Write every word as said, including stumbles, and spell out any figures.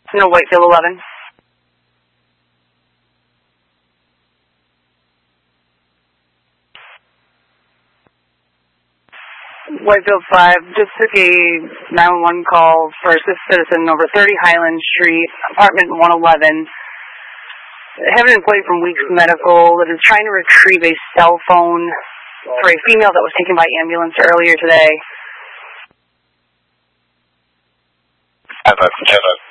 No, Whitefield eleven. Whitefield five, just took a nine one one call for a citizen over thirty Highland Street, apartment one eleven. I have an employee from Weeks Medical that is trying to retrieve a cell phone for a female that was taken by ambulance earlier today. Have a, have a